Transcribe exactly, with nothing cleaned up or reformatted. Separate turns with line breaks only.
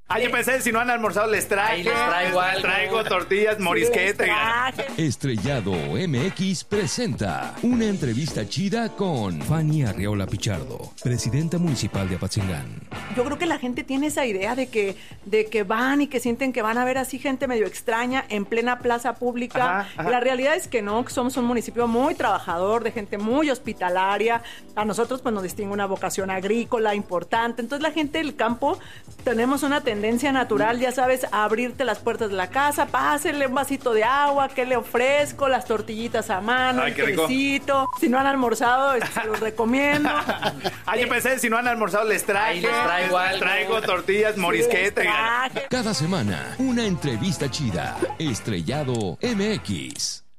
Ah, yo pensé, si no han almorzado, les traje.
Ahí les traigo algo.
Traigo tortillas, morisqueta.
Estrellado M X presenta una entrevista chida con Fanny Arriola Pichardo, presidenta municipal de Apatzingán.
Yo creo que la gente tiene esa idea de que, de que van y que sienten que van a ver así gente medio extraña en plena plaza pública. Ajá, ajá. La realidad es que no, que somos un municipio muy trabajador, de gente muy hospitalaria. A nosotros pues nos distingue una vocación agrícola importante. Entonces la gente del campo tenemos una tendencia natural, ya sabes, a abrirte las puertas de la casa, pásenle un vasito de agua, ¿qué le ofrezco? Las tortillitas a mano,
ay,
el quesito. Si no han almorzado, se los recomiendo.
Ah, yo pensé, si no han almorzado, les traje.
Ahí les traigo algo.
Traigo tortillas, morisqueta.
Cada semana, una entrevista chida. Estrellado M X.